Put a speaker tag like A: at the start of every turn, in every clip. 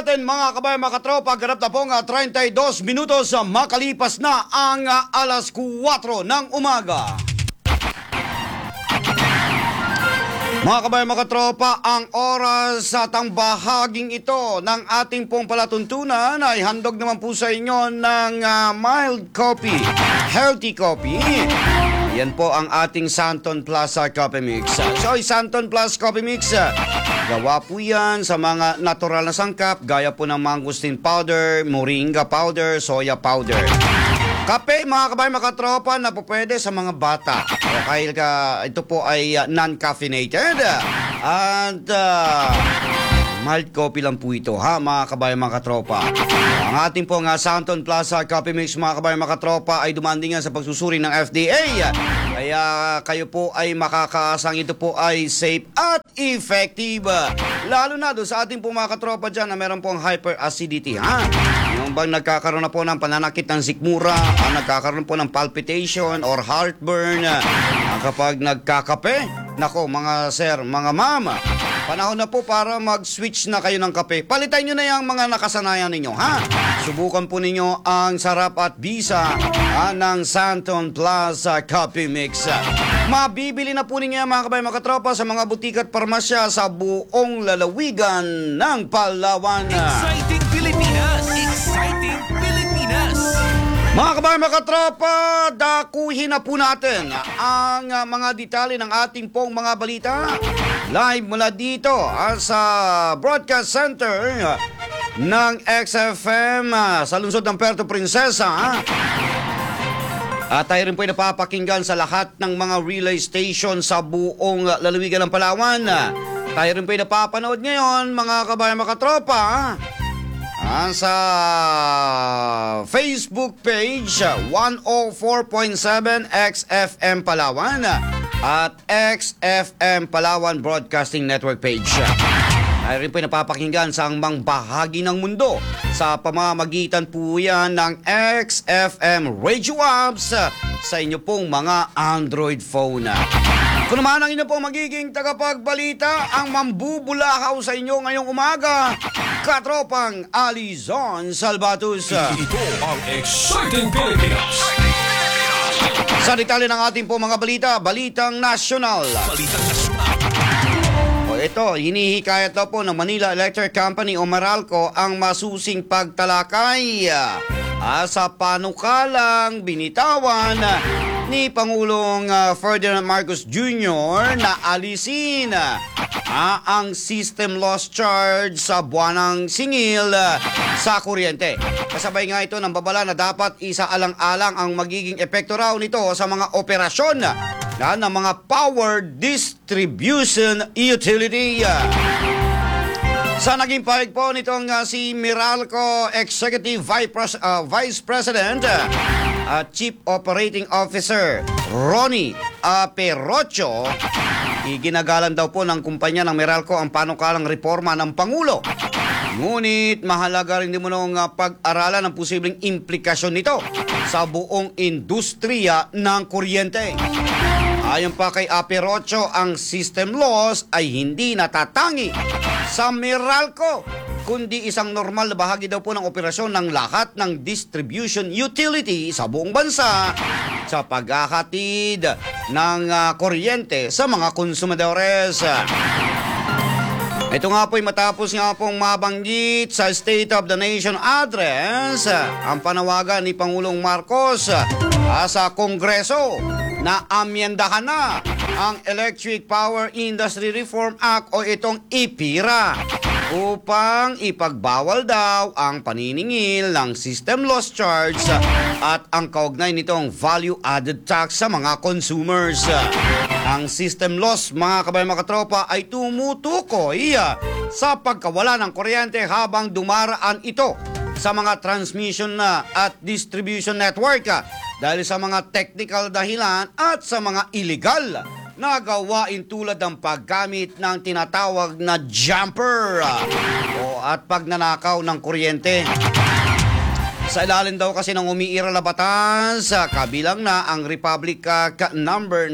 A: natin mga kabayan, mga katropa, ganap na pong 32 minutos makalipas na ang alas 4 ng umaga. Mga kabayan, mga katropa, ang oras sa tang bahaging ito ng ating pong palatuntunan ay handog naman po sa inyo ng mild coffee, healthy coffee. Yan po ang ating Santon Plus Coffee Mix. So, Santon Plus Coffee Mix, gawa po yan sa mga natural na sangkap, gaya po ng mangosteen powder, moringa powder, soya powder. Kape, mga kabayan, mga katropa, na po pwede sa mga bata. Okay, ito po ay non-caffeinated. At mild coffee lang po ito, ha, mga kabayan, mga katropa. Ang ating pong Santon Plus Coffee Mix, mga kabayan, mga katropa, ay dumandingan sa pagsusuri ng FDA. Kaya kayo po ay makakaasang ito po ay safe at effective. Lalo na doon sa ating pong mga katropa dyan na meron pong hyperacidity, ha? Yung bang nagkakaroon na po ng pananakit ng sikmura, nagkakaroon po ng palpitation or heartburn, kapag nagkakape, nako mga sir, mga mama, panahon na po para mag-switch na kayo ng kape. Palitan nyo na yung mga nakasanayan ninyo, ha? Subukan po ninyo ang sarap at bisa ng Santon Plus Coffee Mix. Mabibili na po ninyo mga kabayan, mga katropa sa mga butik at parmasya sa buong lalawigan ng Palawan.
B: Exciting Pilipinas! Exciting Pilipinas!
A: Mga kabayan, mga katropa, dakuhin na po natin ang mga detalye ng ating pong mga balita. Live mula dito sa Broadcast Center ng XFM sa lungsod ng Puerto Princesa. At tayo rin po ay napapakinggan sa lahat ng mga relay station sa buong lalawigan ng Palawan. Tayo rin po ay napapanood ngayon, mga kabayan, mga katropa, sa Facebook page 104.7 XFM Palawan at XFM Palawan Broadcasting Network page. Ay rin po napapakinggan sa angmang bahagi ng mundo sa pamamagitan po yan ng XFM Radio Apps sa inyo pong mga Android phone. Kung naman ang inyo pong magiging tagapagbalita, ang mambubulakaw sa inyo ngayong umaga, katropang Alizon Salvatus.
B: Ito ang Exciting Pilipinas!
A: Sa detalye ng ating po mga balita, balitang nasyonal.
B: Balitang nasyonal.
A: Ito, hinihikayat daw po ng Manila Electric Company o Meralco ang masusing pagtalakay sa panukalang binitawan ni Pangulong Ferdinand Marcos Jr. na alisin ang system loss charge sa buwanang singil sa kuryente. Kasabay nga ito ng babala na dapat isaalang-alang ang magiging epekto raw nito sa mga operasyon ng mga power distribution utility. Sa naging pahig po nitong si Meralco Executive Vice President at Chief Operating Officer Ronnie Perrocho, iginagalan daw po ng kumpanya ng Meralco ang panukalang reforma ng Pangulo. Ngunit mahalaga rin din mo nung pag-aralan ang posibleng implikasyon nito sa buong industriya ng kuryente. Ayon pa kay Perrocho, ang system loss ay hindi natatangi sa Meralco, kundi isang normal na bahagi daw po ng operasyon ng lahat ng distribution utility sa buong bansa sa paghahatid ng kuryente sa mga konsumadores. Ito nga po ay matapos nga pong mabanggit sa State of the Nation Address ang panawagan ni Pangulong Marcos sa Kongreso na amyendahan na ang Electric Power Industry Reform Act o itong IPIRA upang ipagbawal daw ang paniningil ng system loss charge at ang kaugnay nitong value-added tax sa mga consumers. Ang system loss, mga kabayan, mga katropa, ay tumutukoy sa pagkawala ng kuryente habang dumaraan ito sa mga transmission at distribution network dahil sa mga technical dahilan at sa mga illegal na gawain tulad ng paggamit ng tinatawag na jumper at pagnanakaw ng kuryente. Sa ilalim daw kasi ng umiiral na batas, kabilang na ang Republic Act number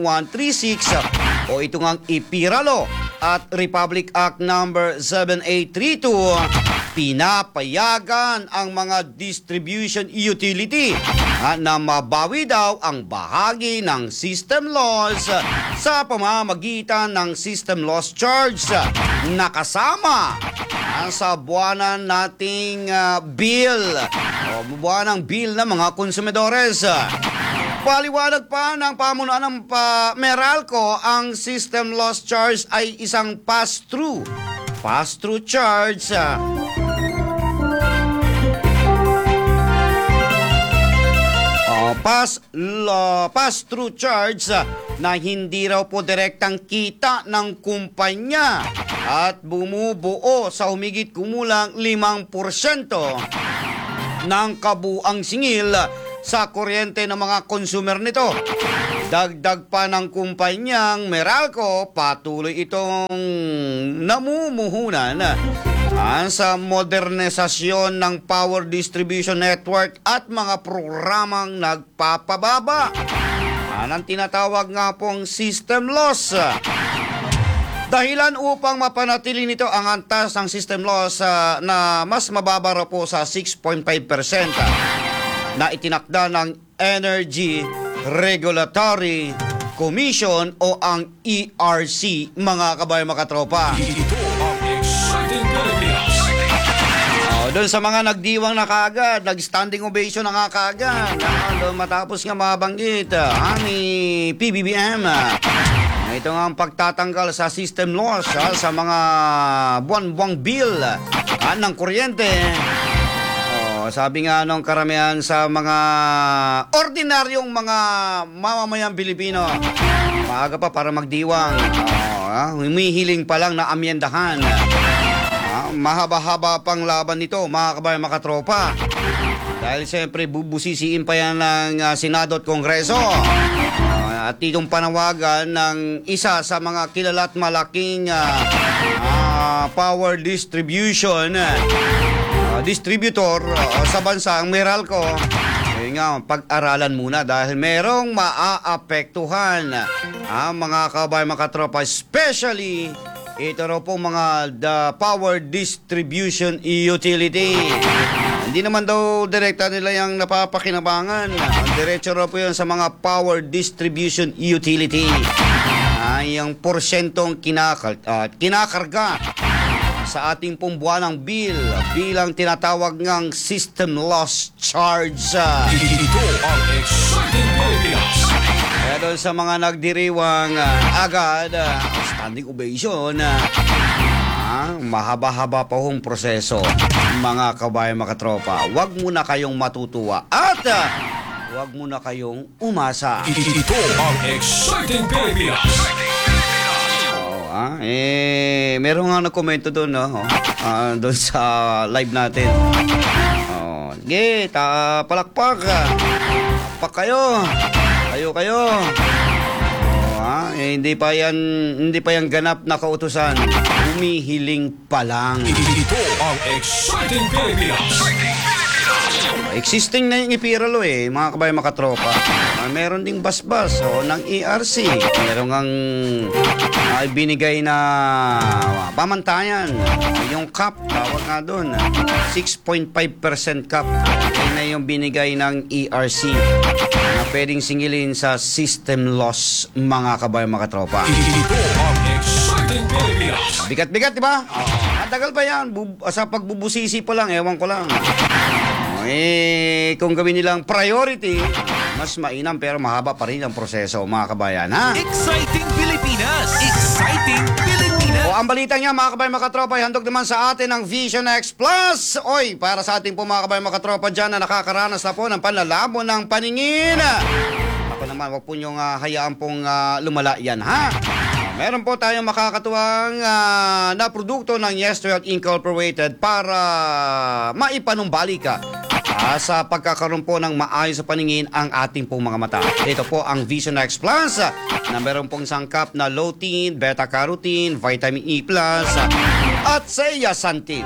A: 9136 o ito ngang IPIRA Law at Republic Act number 7832 pinapayagan ang mga distribution utility na mabawi daw ang bahagi ng system loss sa pamamagitan ng system loss charge na kasama sa buwanan nating bill o buwanang bill ng mga konsumidores. Paliwanag pa ng pamunuan ng Meralco, ang system loss charge ay isang pass-through charge pass-through charge na hindi raw po direktang kita ng kumpanya at bumubuo sa humigit kumulang 5% ng kabuang singil sa kuryente ng mga consumer nito. Dagdag pa ng kumpanyang Meralco, patuloy itong namumuhunan sa modernisasyon ng power distribution network at mga programang nagpapababa ng tinatawag nga pong system loss. Dahilan upang mapanatili nito ang antas ng system loss na mas mababa raw po sa 6.5% na itinakda ng Energy Regulatory Commission o ang ERC, mga kabayan makatropa.
B: Ito ang Exciting Pilipinas.
A: Doon sa mga nagdiwang na kaagad, nag-standing ovation na nga kaagad. Doon matapos nga mabanggit, ni PBBM. Ito nga ang pagtatanggal sa system loss sa mga buwan-buwang bill ng kuryente. Sabi nga nung karamihan sa mga ordinaryong mga mamamayang Pilipino, maaga pa para magdiwang. Humihiling pa lang na amyendahan. Mahaba-haba pang laban nito, mga kabayan makatropa. Dahil siyempre bubusisiin pa yan ng Senado at Kongreso. At itong panawagan ng isa sa mga kilala at malaking power distribution distributor sa bansa, ang Meralco, nga, pag-aralan muna dahil merong maaapektuhan ang mga kabayan makatropa, especially ito raw po mga power distribution utility. Hindi naman daw direkta nila yung napapakinabangan. Ang diretso raw po yun sa mga power distribution utility. Yung porsyentong kinakarga sa ating pong buwanang bill bilang tinatawag ngang system loss charge.
B: Ito ang Exciting Pilipinas.
A: Kaya doon sa mga nagdiriwang agad, standing ovation, mahaba-haba pa hong proseso, mga kabayan makatropa. Huwag muna kayong matutuwa at huwag muna kayong umasa.
B: Ito ang Exciting Pilipinas.
A: Meron nga nagkomento doon, doon sa live natin. Palakpak. Palakpak kayo. Kayo. Hindi pa yan ganap na kautusan. Humihiling pa lang.
B: Ito ang Exciting Pilipinas.
A: Existing na yung ipiralo mga kabayan makatropa. Meron ding basbas ng ERC. Meron ngang binigay na pamantayan. Yung cap, tawag nga doon. 6.5% cap. Yan na yung binigay ng ERC na pwedeng singilin sa system loss, mga kabayan makatropa.
B: Ito ang Exciting Pilipinas.
A: Bigat-bigat, di ba? Matagal pa yan. Sa pagbubusisi pa lang, ewan ko lang. Kung gawin nilang priority, mas mainam pero mahaba pa rin ang proseso, mga kabayan, ha?
B: Exciting Pilipinas! Exciting Pilipinas!
A: Ang balita niya, mga kabayan makatropa, ay handog naman sa atin ang Vision X Plus. Para sa ating po mga kabayan makatropa dyan na nakakaranas na po ng panlalabo ng paningin. Ako naman, wag po niyong hayaan pong lumala yan, ha? Meron po tayong makakatuwang na produkto ng Yes to Health Incorporated para maipanumbalik sa pagkakaroon po ng maayos sa paningin ang ating pong mga mata. Ito po ang Vision X Plus na meron pong sangkap na lutein, beta-carotene, vitamin E+, at zeaxanthin.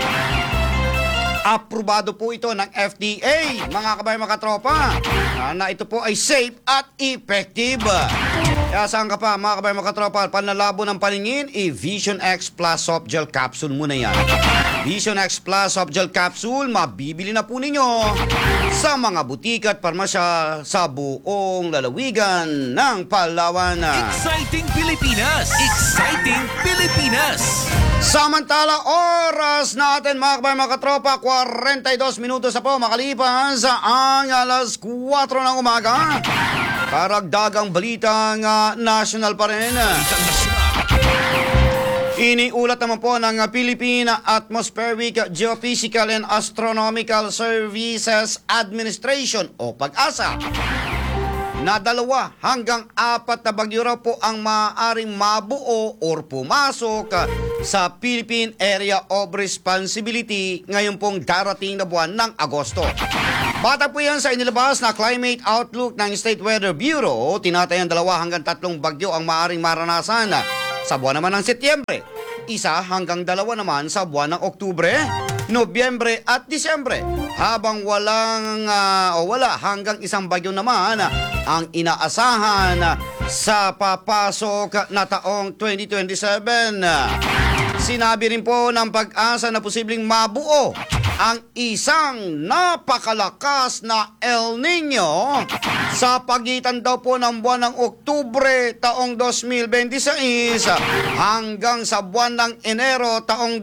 A: Aprobado po ito ng FDA, mga kabayan makatropa, na ito po ay safe at effective. Kaya saan ka pa, mga kabayan makatropa, panlalabo ng paningin, Vision X Plus Soft Gel Capsule muna yan. Vision X Plus Soft Gel Capsule, mabibili na po ninyo sa mga butika at parmasya sa buong lalawigan ng Palawan.
B: Exciting Pilipinas! Exciting Pilipinas!
A: Samantala, oras natin mga kabayan mga katropa, 42 minutos na po makalipas ang alas 4 ng umaga. Karagdagang balitang national pa rin.
B: Isang nasyonal.
A: Iniulat naman po ng Philippine Atmospheric Geophysical and Astronomical Services Administration o PAGASA na 2 hanggang 4 na bagyo raw po ang maaaring mabuo or pumasok sa Philippine Area of Responsibility ngayon pong darating na buwan ng Agosto. Bata po yan sa inilabas na Climate Outlook ng State Weather Bureau, tinatayang 2 hanggang 3 bagyo ang maaaring maranasan sa buwan naman ng Setyembre, 1 hanggang 2 naman sa buwan ng Oktubre, Nobyembre at Disyembre, habang wala hanggang 1 bagyo naman ang inaasahan sa papasok na taong 2027. Sinabi rin po ng PAGASA na posibleng mabuo ang isang napakalakas na El Nino sa pagitan daw po ng buwan ng Oktubre taong 2026 hanggang sa buwan ng Enero taong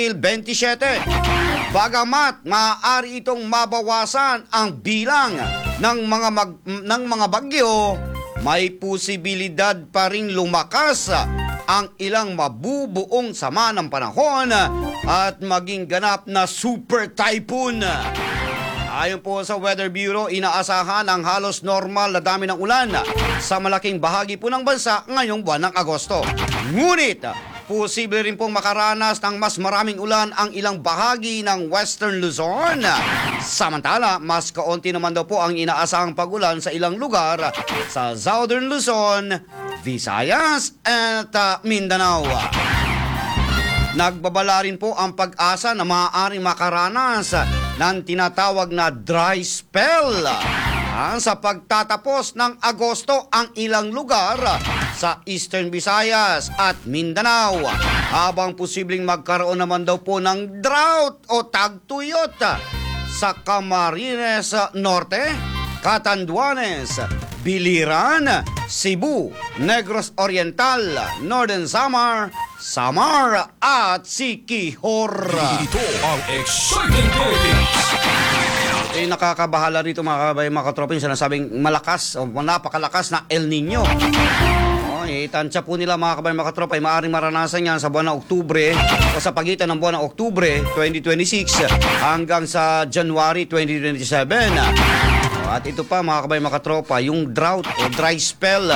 A: 2027. Bagamat maaari itong mabawasan ang bilang ng mga bagyo, may posibilidad pa ring lumakas ang ilang mabubuong sama ng panahon at maging ganap na super typhoon. Ayon po sa Weather Bureau, inaasahan ang halos normal na dami ng ulan sa malaking bahagi po ng bansa ngayong buwan ng Agosto. Ngunit, posible rin pong makaranas ng mas maraming ulan ang ilang bahagi ng Western Luzon. Samantala, mas kaunti naman daw po ang inaasahang pag-ulan sa ilang lugar sa Southern Luzon, Visayas at Mindanao. Nagbabala rin po ang PAGASA na maaaring makaranas ng tinatawag na dry spell sa pagtatapos ng Agosto ang ilang lugar sa Eastern Visayas at Mindanao, habang posibleng magkaroon naman daw po ng drought o tagtuyot sa Camarines Norte, Catanduanes, Biliran, Cebu, Negros Oriental, Northern Samar, Samar at Siquijor.
B: Ito ang Exciting Pilipinas!
A: Nakakabahala rito mga kabayan mga katropa yung sinasabing malakas o napakalakas na El Nino. Tansya po nila mga kabayan mga katropa ay maaaring maranasan yan sa buwan ng Oktubre o sa pagitan ng buwan ng Oktubre 2026 hanggang sa January 2027. At ito pa mga kabayan mga katropa, yung drought o dry spell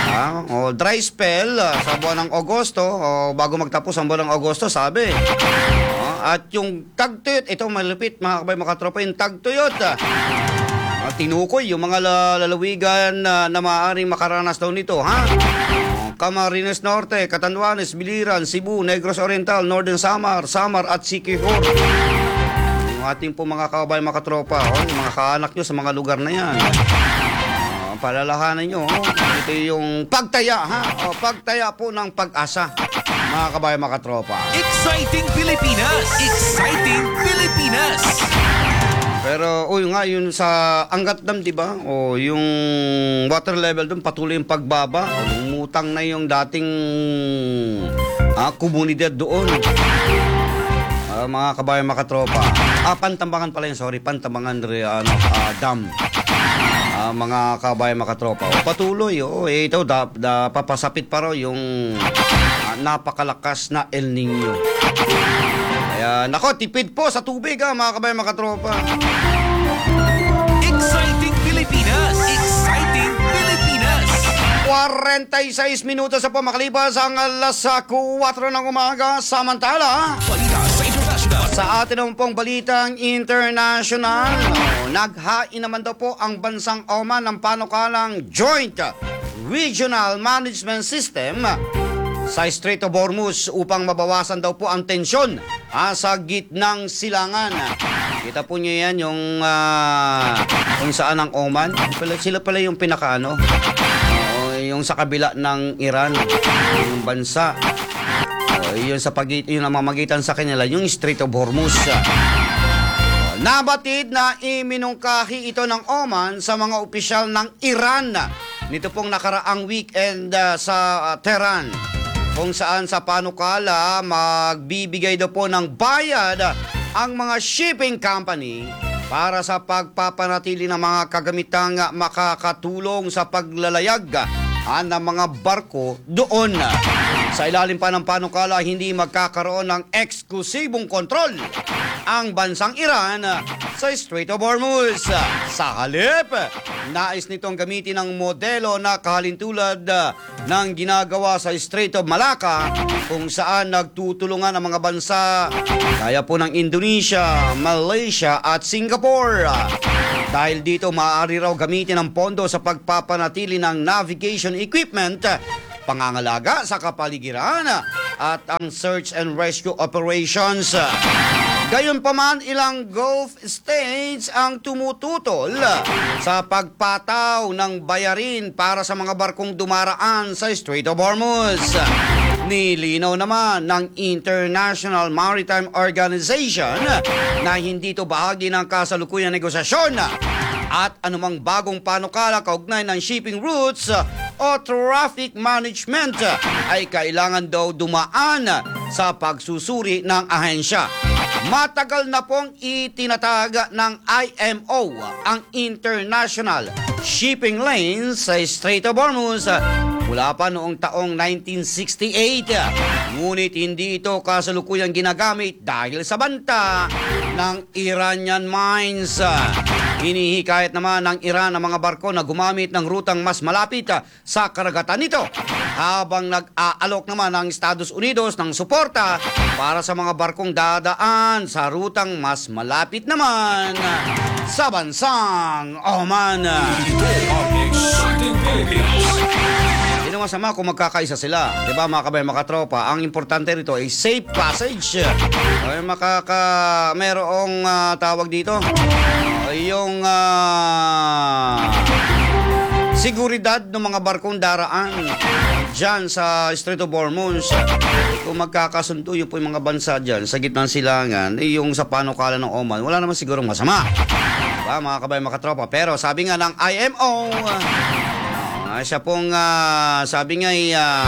A: sa buwan ng Agosto o bago magtapos ang buwan ng Agosto, sabi. At yung tagtuyot, ito malupit mga kabayan mga katropa, yung tagtuyot. Tinukoy yung mga lalawigan na maaaring makaranas daw nito, Camarines Norte, Catanduanes, Biliran, Cebu, Negros Oriental, Northern Samar, Samar at Siquijor. Yung ating po mga kabayan mga katropa, yung mga kaanak nyo sa mga lugar na yan. Palalahanan nyo, ito yung pagtaya, pagtaya po ng PAGASA, mga kabayan mga katropa.
B: Exciting Pilipinas! Exciting Pilipinas!
A: Pero yun sa Angat Dam, di ba? Yung water level doon patuloy yung pagbaba. Lumutang na yung dating komunidad doon. Mga kabayan mga katropa. Pantambangan pala yun, sorry. Pantambangan Dam. Mga kabayan mga katropa. Patuloy, ito papasapit pa raw yung napakalakas na El Nino. Kaya, tipid po sa tubig mga kabayan mga katropa.
B: Exciting Pilipinas! Exciting Pilipinas!
A: 46 minutos na po makalipas ang alas 4 ng umaga. Samantala,
B: Balita sa international.
A: sa atin naman pong balitang international, naghain naman daw po ang bansang Oman ng panukalang Joint Regional Management System sa Strait of Hormuz upang mabawasan daw po ang tensyon sa gitnang silangan. Kita po nyo yan yung kung saan ang Oman. Sila pala yung yung sa kabila ng Iran, yung bansa. Yun sa yung namamagitan sa kanila, yung Strait of Hormuz. Nabatid na iminungkahi ito ng Oman sa mga opisyal ng Iran nito pong nakaraang weekend sa Tehran, kung saan sa panukala magbibigay daw po ng bayad ang mga shipping company para sa pagpapanatili ng mga kagamitang makakatulong sa paglalayag ng mga barko doon. Sa ilalim pa ng panukala, hindi magkakaroon ng eksklusibong kontrol ang bansang Iran sa Strait of Hormuz. Sa halip, nais nitong gamitin ang modelo na kahalintulad ng ginagawa sa Strait of Malacca, kung saan nagtutulungan ang mga bansa gaya po ng Indonesia, Malaysia at Singapore. Dahil dito, maaari raw gamitin ang pondo sa pagpapanatili ng navigation equipment, pangangalaga sa kapaligiran at ang search and rescue operations. Gayunpaman, ilang Gulf states ang tumututol sa pagpataw ng bayarin para sa mga barkong dumaraan sa Strait of Hormuz. Nilinaw naman ng International Maritime Organization na hindi ito bahagi ng kasalukuyang negosasyon at anumang bagong panukala kaugnay ng shipping routes o traffic management ay kailangan daw dumaan sa pagsusuri ng ahensya. Matagal na pong itinatag ng IMO ang International Shipping Lanes sa Strait of Hormuz mula pa noong taong 1968. Ngunit hindi ito kasalukuyang ginagamit dahil sa banta ng Iranian mines. Hinihikayat naman ng Iran ang mga barko na gumamit ng rutang mas malapit sa karagatan nito, habang nag-aalok naman ng Estados Unidos ng suporta para sa mga barkong dadaan sa rutang mas malapit naman sa bansang Oman. Hindi masama kung magkakaisa sila. Diba mga kabayan, mga katropa? Ang importante rito ay safe passage. Ay merong tawag dito. Yung seguridad ng mga barkong daraan dyan sa Strait of Hormuz. Kung magkakasundo yun po yung mga bansa dyan sa gitnang silangan, yung sa panukala ng Oman, wala naman sigurong masama. Diba mga kabayan, mga katropa? Pero sabi nga ng IMO, siya pong sabi nga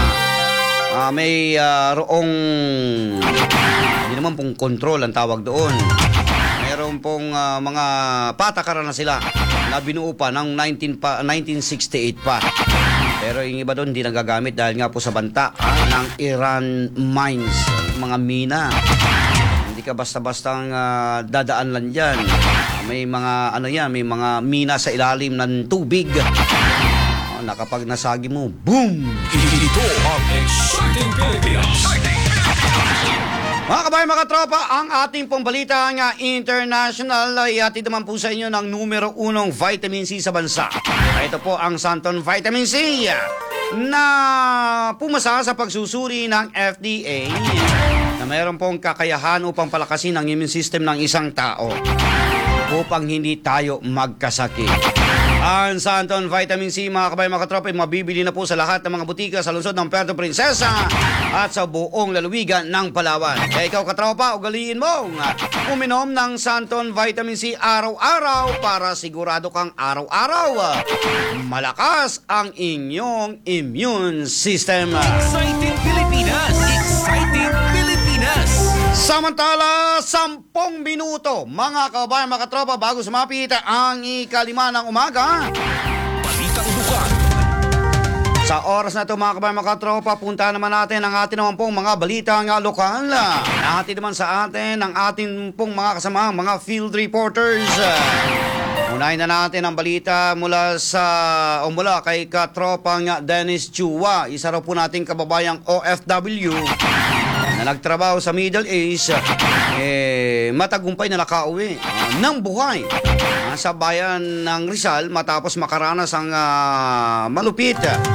A: may roong hindi naman pong control ang tawag doon. Meron pong mga patakaran na sila na binuo pa ng 1968 pa. Pero yung iba doon hindi nagagamit dahil nga po sa banta ng Iran mines, mga mina. Hindi ka basta-bastang dadaan lang dyan. May mga may mga mina sa ilalim ng tubig. Na kapag nasagi mo, boom!
B: Ito ang Exciting Pilipinas.
A: Mga kabayan, mga tropa, ang ating pong balita nga international ay hatid naman po sa inyo ng numero 1 vitamin C sa bansa. Ito po ang Santon Vitamin C na pumasa sa pagsusuri ng FDA na mayroon pong kakayahan upang palakasin ang immune system ng isang tao upang hindi tayo magkasakit. Ang Santon Vitamin C, mga kabayan, mga katropa, mabibili na po sa lahat ng mga butika sa lungsod ng Puerto Princesa at sa buong lalawigan ng Palawan. Kaya ikaw, katropa, ugaliin mo uminom ng Santon Vitamin C araw-araw para sigurado kang araw-araw malakas ang inyong immune system.
B: Exciting Pilipinas. Exciting Pilipinas.
A: Samantala, 10 minuto, mga kabayan, mga katropa, bago sumapit ang ika-5 ng umaga.
B: Balitang Dukan.
A: Sa oras na ito, mga kabayan, mga katropa, punta naman natin ang ating naman pong mga balitang lokal. Natin naman sa atin ang ating pong mga kasama, mga field reporters. Unahin na natin ang balita mula kay katropang Dennis Chua. Isa raw po nating kababayang OFW na nagtrabaho sa Middle East, matagumpay na nakauwi ng buhay sa bayan ng Rizal matapos makaranas ang malupit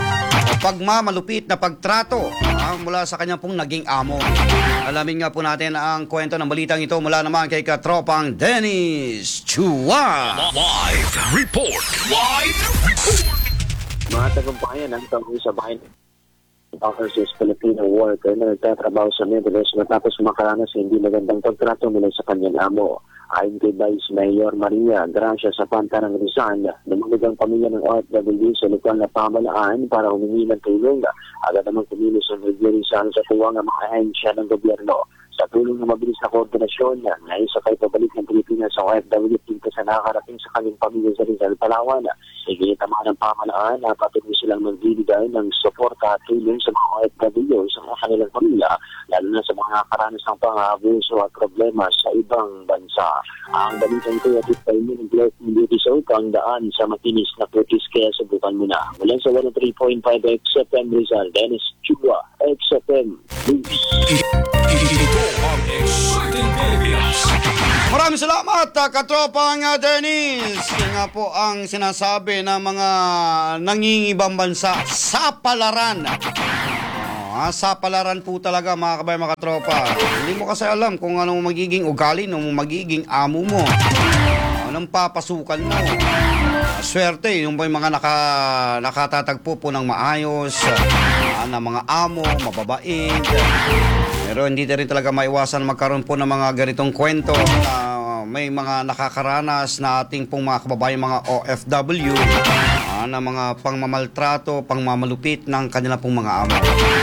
A: na pagtrato mula sa kanyang pong naging amo. Alamin nga po natin ang kwento ng balitang ito mula naman kay katropang Dennis Chua.
B: Live report.
C: Mga tagumpayan ang tawag sa bahay overseas Filipino worker na nagtatrabaho sa Middle East matapos makaranas sa hindi magandang kontrato mula sa kanyang amo. Ayon kay Vice Mayor Maria Gracia sa Pantanang Rizal, lumamig ang pamilya ng OFW sa lokal na pamahalaan para humingi ng tulong. Agad naman kumilos ang Rizal sa tuwang ang mga ahensya ng gobyerno. Sa tulong ng mabilis na koordinasyon na isa kay pabalik ng Pilipinas sa OFW tingka sa nakakarating sa kanyang pamilya sa Rizal, Palawan. Iginitamahan ng pamahalaan na patuloy silang magbibigay ng suporta at tulong sa mga OFW sa mga kanilang pamilya, lalo na sa mga nakakaranas ng pang-abuso at problema sa ibang bansa. Ang balitang ito at ipaimin ng Black Beauty Soap ang daan sa makinis na putis, kaya subukan mo na. Mula sa 103.5 XFM Rizal, Dennis Chua, XFM News.
B: Ito ang Exciting Pilipinas.
A: Maraming salamat, katropang Dennis. Yan nga po ang sinasabi ng mga nangingibang bansa sa palaran. Sa palaran po talaga mga kabay, mga katropa. Hindi mo kasi alam kung anong magiging ugali, anong magiging amo mo, anong papasukan mo. Swerte, yung ba yung mga nakatatagpo po ng maayos, na mga amo, mababait. Pero hindi na rin talaga maiwasan magkaroon po ng mga ganitong kwento na may mga nakakaranas na ating pong mga kababayan, mga OFW, na mga pangmamaltrato, pangmamalupit ng kanilang pong mga amo.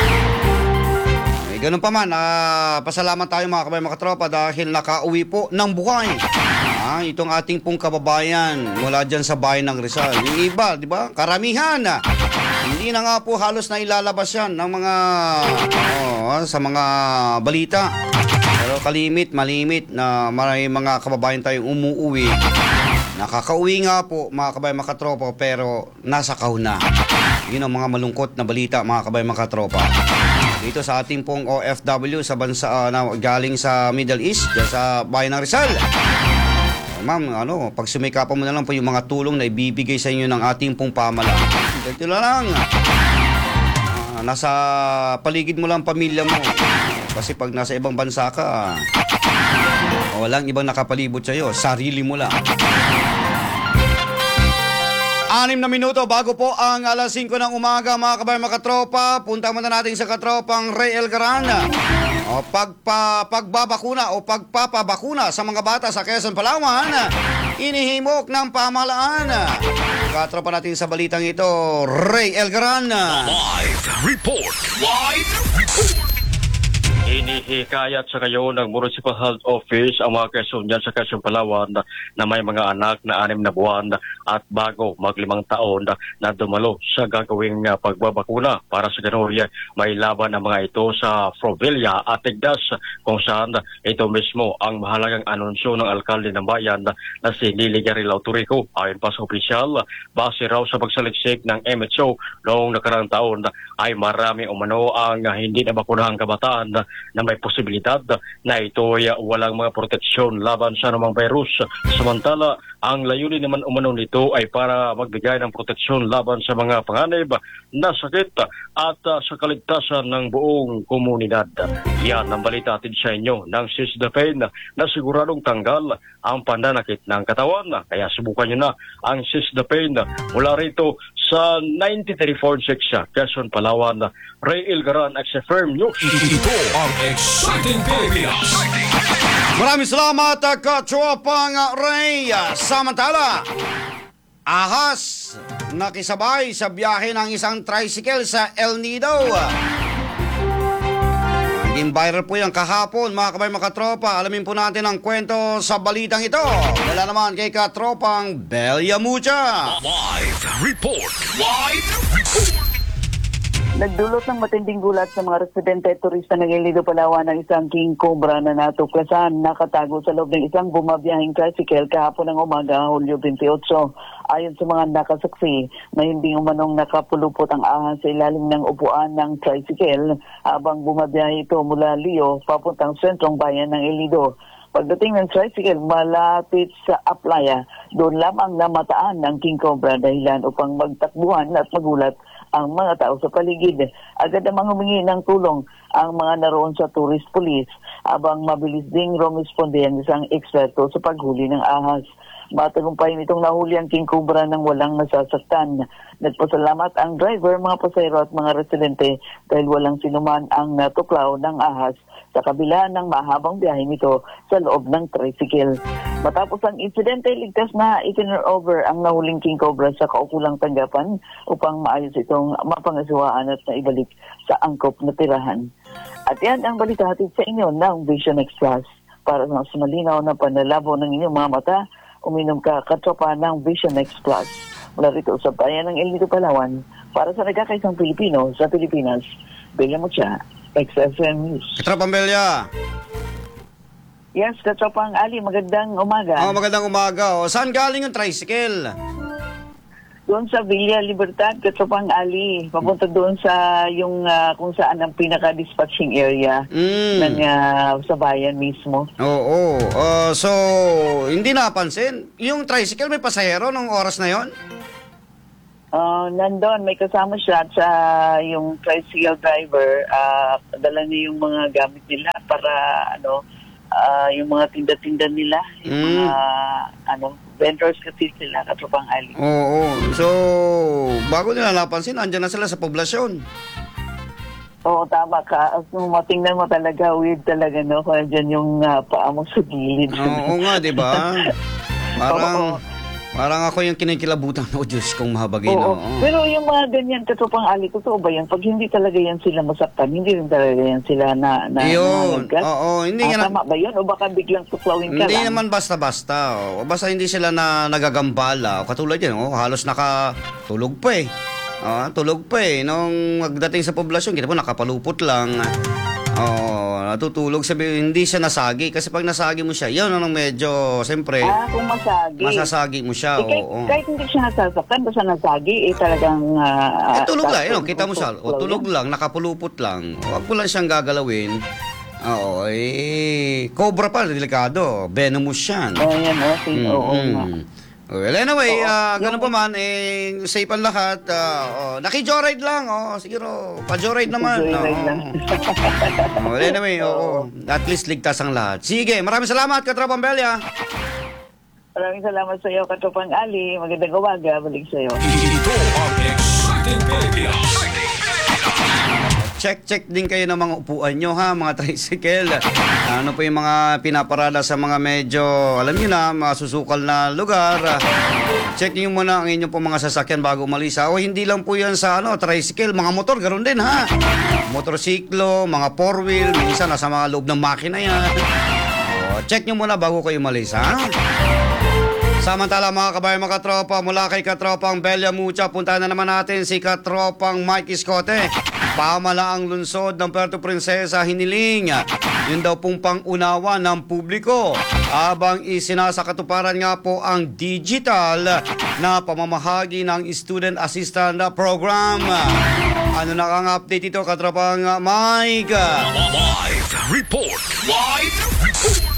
A: Ganun pa man, pasalamat tayo mga kababayan, mga katropa, dahil nakauwi po ng buhay itong ating pong kababayan mula dyan sa bayan ng Rizal. Yung iba, di ba? Karamihan hindi na nga po halos na ilalabas yan ng mga sa mga balita. Pero malimit na may mga kababayan tayong umuuwi. Nakakauwi nga po mga kababayan, mga katropa, pero nasa kahuna. Yun ang mga malungkot na balita mga kababayan, mga katropa. Dito sa ating pong OFW sa bansa na galing sa Middle East, sa bayan ng Rizal. Ma'am, pagsumikapan mo na lang po yung mga tulong na ibibigay sa inyo ng ating pong pamahalaan. Dito lang. Nasa paligid mo lang pamilya mo. Kasi pag nasa ibang bansa ka, walang ibang nakapalibot sa iyo, sarili mo lang. 6 na minuto bago po ang alas 5 ng umaga mga kabayan, mga katropa. Punta muna natin sa katropang Ray Elgaran. Pagbabakuna o pagpapabakuna sa mga bata sa Quezon, Palawan, inihimok ng pamahalaan. Katropa natin sa balitang ito, Ray Elgaran.
B: Live report. Live report.
D: Inihikayat sa ngayon ng Municipal Health Office ang mga Quezonian sa Quezon, Palawan na may mga anak na 6 na buwan at bago mag-5 taon na dumalo sa gagawing pagbabakuna. Para sa gano'n, may laban ang mga ito sa Frovilla at Tigdas, kung saan ito mismo ang mahalagang anunsyo ng alkalde ng bayan na si Lily Garila Autorico. Ayon pa sa opisyal, base raw sa pagsaliksik ng MHO noong nakarang taon ay marami umano ang hindi nabakunahang kabataan na may posibilidad na ito ay walang mga proteksyon laban sa anumang virus. Samantala, ang layunin naman umano nito ay para magbigay ng proteksyon laban sa mga panganib na sakit at sa kaligtasan ng buong komunidad. Yan ang balita atin sa inyo ng SISDAPEN na siguradong tanggal ang pananakit ng katawan. Kaya subukan nyo na ang SISDAPEN mula rito sa 9346 Quezon, Palawan. Ray Elgaran, XFM News.
B: Ito ang Exciting Pilipinas.
A: Maraming salamat, katropang Ray. Samantala, ahas nakisabay sa biyahe ng isang tricycle sa El Nido. Naging viral po yan kahapon mga kabayan, mga katropa. Alamin po natin ang kwento sa balitang ito. Wala naman kay katropang Belia Mucha.
B: Live report. Live report.
E: Nagdulot ng matinding gulat sa mga residente at turista ng El Nido, Palawan ng isang king cobra na natuklasan nakatago sa loob ng isang bumabiyahing tricycle kahapon ng umaga, Hulyo 28. Ayon sa mga nakasaksi na hindi umanong nakapulupot ang ahas sa ilalim ng upuan ng tricycle habang bumabiyahe ito mula Leo papuntang sentrong bayan ng El Nido. Pagdating ng tricycle malapit sa Aplaya, doon lamang namataan ng king cobra dahilan upang magtakbuhan at magulat ang mga tao sa paligid. Agad namang humingi ng tulong ang mga naroon sa tourist police habang mabilis ding rumisponde ang isang eksperto sa paghuli ng ahas. Matagumpay nitong nahuli ang King Cobra ng walang nasasaktan. Nagpasalamat ang driver, mga pasahero at mga residente dahil walang sinuman ang natuklaw ng ahas sa kabila ng mahabang biyahe nito sa loob ng tricycle. Matapos ang insidente, ligtas na i-turn over ang nahuling King Cobra sa kaukulang tanggapan upang maayos itong mapangasiwaan at naibalik sa angkop na tirahan. At yan ang balita hatid sa inyo ng Vision X Plus. Para sa mas malinaw na panlalabo ng inyong mga mata, uminom ka katropa ng Vision X Plus. Mula rito sa bayan ng El Nido, Palawan, para sa nagkakaisang Pilipino sa Pilipinas, Bella Mucha, XFM News.
A: Katropang Belya.
E: Yes, katropang Ali, magandang umaga.
A: Magandang umaga. Saan galing yung tricycle?
E: Doon sa Villa Libertad, katropang Ali, papunta doon sa yung kung saan ang pinaka-dispatching area ng sa bayan mismo.
A: Oo. So, hindi napansin. Yung tricycle may pasahero nung oras na yon?
E: Nandun, may kasama siya at sa yung tricycle driver, dala niya yung mga gamit nila para yung mga tinda-tinda nila, yung mga vendors kasi sila, katropang Ali.
A: Oo. So, bago nila napansin, andyan na sila sa poblasyon.
E: Oo, tama ka. Kung matingnan mo talaga, weird talaga, no? Kung andyan yung paa mo sa gilid.
A: Oo nga, di ba? Parang ako yung kinikilabutan. Oh, Diyos kong mahabagin.
E: Oo. Pero yung mga ganyan, katropang Ali, totoo ba yan? Pag hindi talaga yan sila masaktan, hindi rin talaga yan sila
A: yun. Oo, hindi nga.
E: Tama ba yun? O baka biglang tuklawin ka
A: hindi
E: lang?
A: naman basta-basta. Basta hindi sila nagagambala. Katulad yan, halos nakatulog pa eh. Tulog pa eh. Nung magdating sa poblasyon, kita po nakapalupot lang. Natutulog. Sabi, hindi siya nasagi. Kasi pag nasagi mo siya, yun ang medyo, siyempre,
E: kung masagi.
A: Masasagi mo siya.
E: Kahit hindi siya nasasaktan, basta nasagi, talagang...
A: tulog lang. Kita mo siya. Tulog lang, nakapulupot lang. Huwag mo lang siyang gagalawin. Cobra pa, delikado. Venomous yan.
E: Yan, oo nga.
A: Well, anyway, ganun pa man, safe ang lahat. Naki-joyride lang, siguro, pa-joyride naman.
E: Joyride lang.
A: Well, anyway, at least ligtas ang lahat. Sige, maraming salamat, Katropang Belya.
C: Maraming salamat sa iyo, Katropang Ali. Magandang umaga. Balik sa iyo.
B: Ito ang Exciting Pilipinas.
A: Check din kayo ng mga upuan nyo, ha, mga tricycle. Ano po yung mga pinaparada sa mga medyo, alam nyo na, masusukal na lugar. Check nyo muna ang inyong po mga sasakyan bago umalis. O hindi lang po yan sa tricycle, mga motor, ganoon din, ha. Motorsiklo, mga four-wheel, minsan nasa mga loob ng makina yan. Check nyo muna bago kayo umalis, ha. Samantala mga kabayan, mga katropa, mula kay Katropang Belya Mucha, punta na naman natin si Katropang Mike Iscote. Pamalaang lungsod ng Puerto Princesa, hiniling. Yun daw pong pangunawa ng publiko. Habang isinasakatuparan nga po ang digital na pamamahagi ng Student Assistant Program. Ano na ang update ito, Katropang Mike?
B: Live report. Live report.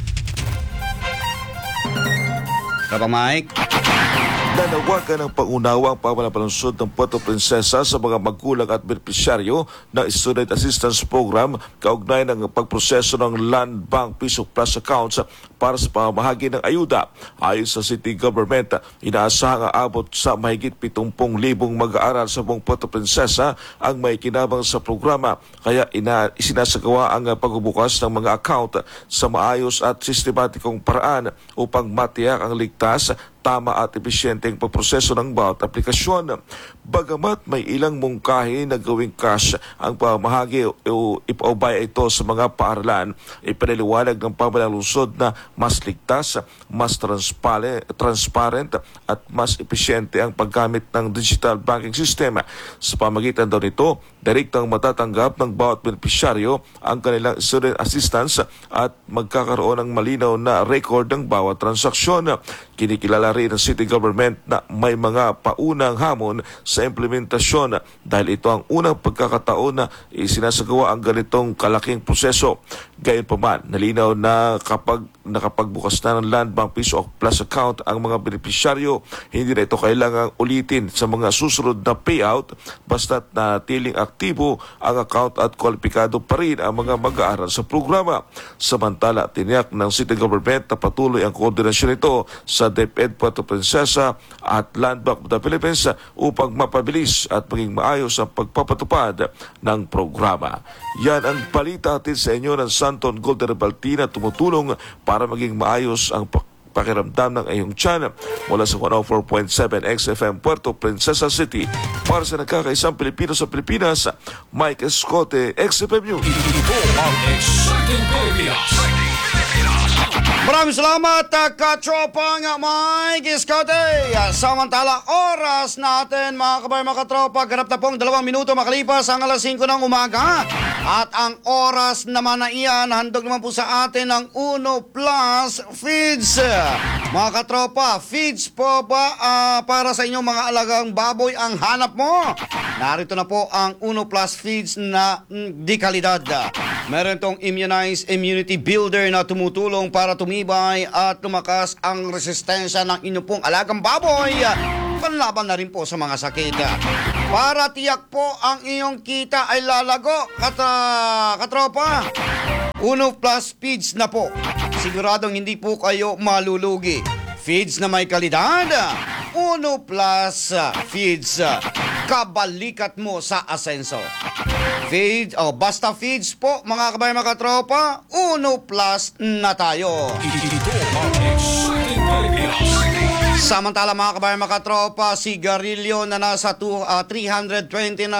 A: Katropang Mike?
F: Nanawagan ng pangunawa ang pamalapalunsod ng Puerto Princesa sa mga magulang at benepisyaryo ng Student Assistance Program kaugnay ng pagproseso ng Land Bank Piso Plus accounts para sa pamamahagi ng ayuda. Ayon sa City Government, inaasahang aabot sa mahigit 70,000 mag-aaral sa buong Puerto Princesa ang may kinabang sa programa, kaya isinasagawa ang pagbubukas ng mga account sa maayos at sistematikong paraan upang matiyak ang ligtas, tama at epesyenteng pagproseso ng bawat aplikasyon. Bagamat may ilang mungkahi na gawing cash ang pamahagi o ipaubaya ito sa mga paaralan, ipinaliwanag ng pamahalang lungsod na mas ligtas, mas transparent at mas epesyente ang paggamit ng digital banking system. Sa pamagitan daw nito, direktang matatanggap ng bawat benepisyaryo ang kanilang student assistance at magkakaroon ng malinaw na record ng bawat transaksyon. Kinikilala Iniinda rin ng city government na may mga paunang hamon sa implementasyon dahil ito ang unang pagkakataon na isinasagawa ang ganitong kalaking proseso. Gayunpaman, nalinaw na kapag nakapagbukas na ng Land Bank Piso Plus account ang mga benepisyaryo, hindi na ito kailangang ulitin sa mga susunod na payout basta't natiling aktibo ang account at kwalipikado pa rin ang mga mag-aaral sa programa. Samantala, tiniyak ng city government na patuloy ang koordinasyon nito sa DepEd Puerto Princesa at Land Bank of the Philippines upang mapabilis at maging maayos ang pagpapatupad ng programa. Yan ang balita atin sa inyo ng Santon Gold Rebalti na tumutulong para maging maayos ang pakiramdam ng iyong tiyan mula sa 104.7 XFM Puerto Princesa City. Para sa nagkakaisang Pilipino sa Pilipinas, Mike Escote, XFM News.
B: Ito ang Exciting Pilipinas.
A: Maraming salamat, katropang Mike Escote. Samantala, oras natin mga kabayan, mga katropa, ganap na pong 2 minuto makalipas ang alas 5 ng umaga. At ang oras naman na iyan, handog naman po sa atin ang Uno Plus Feeds. Mga katropa, feeds po ba para sa inyong mga alagang baboy ang hanap mo? Narito na po ang Uno Plus Feeds na di kalidad. Meron tong Immunize Immunity Builder na tumutulong para tumibay at lumakas ang resistensya ng inyong pong alagang baboy. Panlaban na rin po sa mga sakit. Para tiyak po ang iyong kita ay lalago, katropa. Uno Plus Feeds na po. Siguradong hindi po kayo malulugi. Feeds na may kalidad. Uno Plus Feeds. Kabalikat mo sa asenso. Feed, basta feeds po mga kabayan, mga katropa. Uno Plus na tayo.
B: Ito ang Exciting Pilipinas.
A: Samantala mga kabayan, mga katropa, sigarilyo na nasa 329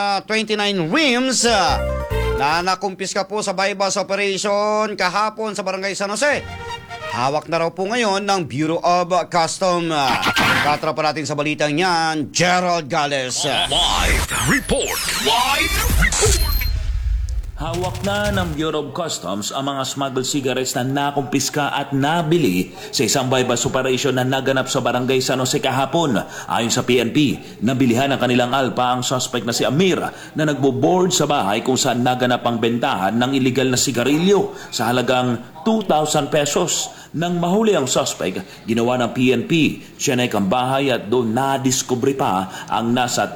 A: rims na nakumpiska po sa bypass operation kahapon sa Barangay San Jose. Hawak na raw po ngayon ng Bureau of Custom. Katropa natin sa balitang yan, Gerald Gales.
B: Live report. Live report.
G: Hawak na ng Bureau of Customs ang mga smuggled cigarettes na nakumpiska at nabili sa isang bypass operation na naganap sa Barangay San Jose kahapon. Ayon sa PNP, nabilihan ng kanilang alpa ang suspect na si Amir na nagbo-board sa bahay kung saan naganap ang bentahan ng illegal na sigarilyo sa halagang 2,000 pesos. Nang mahuli ang suspect, ginawa ng PNP, sinek ang bahay at doon nadiskubre pa ang nasa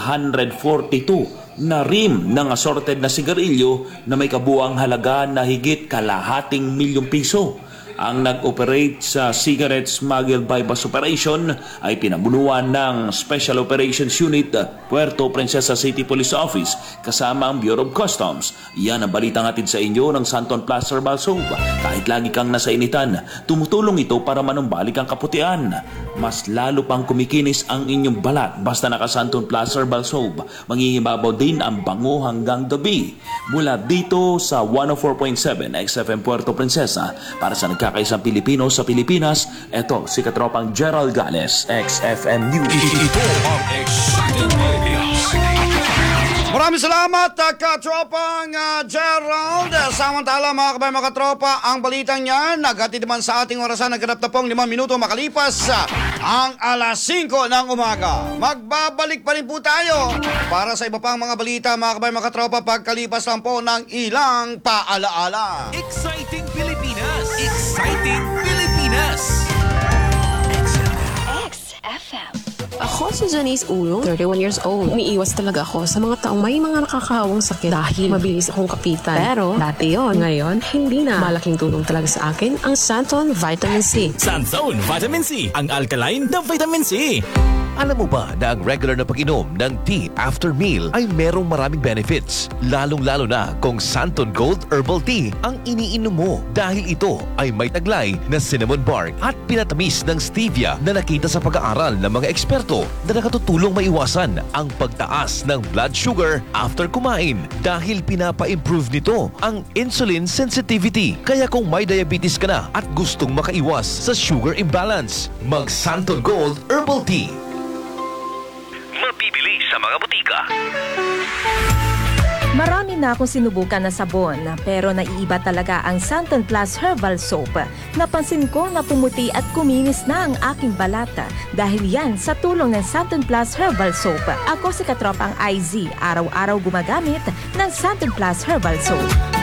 G: 342 na rim ng assorted na sigarilyo na may kabuang halaga na higit ₱250,000. Ang nag-operate sa cigarette smuggle bypass operation ay pinabunuan ng Special Operations Unit Puerto Princesa City Police Office kasama ang Bureau of Customs. Yan ang balitang hatid sa inyo ng Santon Plus Herbal Soap. Kahit lagi kang nasa initan, tumutulong ito para manumbalik ang kaputian. Mas lalo pang kumikinis ang inyong balat basta naka Santon Plus Herbal Soap. Mangingibabaw din ang bango hanggang gabi. Mula dito sa 104.7 XFM Puerto Princesa, para sa nagkakaisang Pilipino sa Pilipinas, eto si katropang Gerald Gales, XFM News.
B: Ito ang Exciting Pilipinas.
A: Maraming salamat, katropang Gerald. Samantala mga kabayan, mga katropa, ang balitang yan naghatid naman sa ating orasan. Naganap na pong 5 minuto makalipas ang alas 5 ng umaga. Magbabalik pa rin po tayo para sa iba pang mga balita mga kabayan, mga katropa, pagkalipas lang po ng ilang paalaala.
H: Exciting Pilipinas! Exciting Pilipinas!
I: XFM. Ako si Janice Ulong, 31 years old. Umiiwas talaga ako sa mga taong may mga nakakahawang sakit dahil mabilis akong kapitan. Pero dati yon, ngayon hindi na. Malaking tulong talaga sa akin ang Santon Vitamin C.
H: Santon Vitamin C, ang alkaline na vitamin C.
J: Alam mo ba na ang regular na pag-inom ng tea after meal ay merong maraming benefits? Lalong-lalo na kung Santon Gold Herbal Tea ang iniinom mo dahil ito ay may taglay na cinnamon bark at pinatamis ng stevia na nakita sa pag-aaral ng mga eksperto na nakatutulong maiwasan ang pagtaas ng blood sugar after kumain dahil pinapa-improve nito ang insulin sensitivity. Kaya kung may diabetes ka na at gustong makaiwas sa sugar imbalance, mag Santon Gold Herbal Tea.
K: Mabibili sa mga butika. Marami na akong sinubukan na sabon, pero naiiba talaga ang Santon Plus Herbal Soap. Napansin ko na pumuti at kuminis na ang aking balata dahil yan sa tulong ng Santon Plus Herbal Soap. Ako si Katropang IZ, araw-araw gumagamit ng Santon Plus Herbal Soap.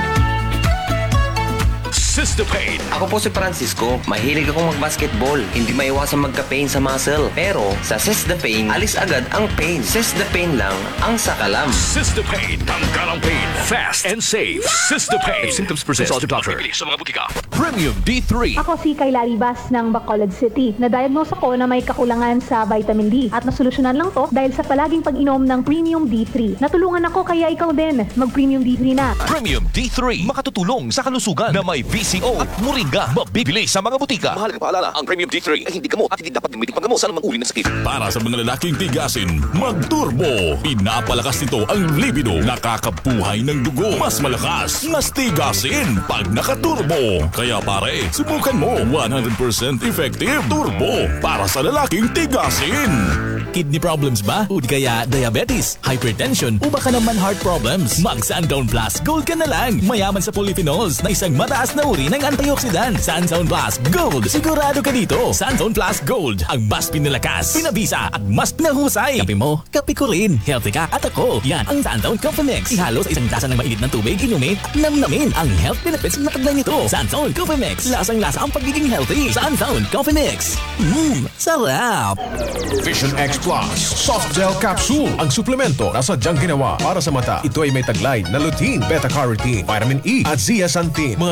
B: Sistapain.
L: Ako po si Francisco. Mahilig akong mag-basketball. Hindi maiwasan magka-pain sa muscle. Pero sa Sistapain, alis agad ang pain. Sistapain lang ang sakalam.
B: Sistapain. Tanggal ang pain. Fast and safe. Sistapain. If symptoms persist, consult your doctor. Sa mga butika.
J: Premium D3.
M: Ako si Kayla Ribas ng Bacolod City. Na-diagnose ako na may kakulangan sa vitamin D. At nasolusyonan lang to dahil sa palaging pag-inom ng Premium D3. Natulungan ako kaya ikaw din. Mag-Premium D3 na.
J: Premium D3. Makatutulong sa kalusugan na may VCO at Moringa. Mabibili sa mga butika.
N: Mahalagang paalala, ang Premium D3 ay hindi gamot at hindi dapat gamitin panggamot sa anumang uri ng sakit.
B: Para sa mga lalaking tigasin, mag-turbo. Pinapalakas nito ang libido. Nakakabuhay ng dugo. Mas malakas, mas tigasin pag nakaturbo. Kaya pare, subukan mo. 100% effective turbo para sa lalaking tigasin.
H: Kidney problems ba? O di kaya diabetes, hypertension o baka naman heart problems? Mag Sundown Plus Gold ka na lang. Mayaman sa polyphenols na isang mataas na uri ng antioxidant. Sundown Plus Gold. Sigurado ka dito. Sundown Plus Gold. Ang mas pinalakas, pinabisa at mas pinahusay. Kape mo, kape ko rin. Healthy ka at ako. Yan ang Sundown Coffee Mix. Ihalo sa isang tasa ng mainit ng tubig, inumin at namnamin ang health benefits na taglay nito. Sundown Coffee Mix. Lasang-lasa ang pagiging healthy. Sundown Coffee Mix. Sarap.
O: Vision X Plus Soft Gel Capsule. Ang suplemento na sadyang ginawa para sa mata. Ito ay may taglay na lutein, beta-carotene, vitamin E at zeaxanthin. Mga